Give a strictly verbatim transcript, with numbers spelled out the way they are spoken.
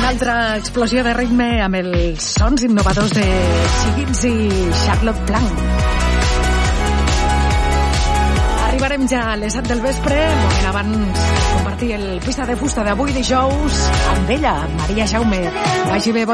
Una altra explosió de ritme amb els sons innovadors de Sigins i Charlotte Blanc. Arribarem ja a les set del vespre, moment abans de compartir el Pista de Fusta d'avui dijous amb ella, Maria Jaume. Vagi bé, bon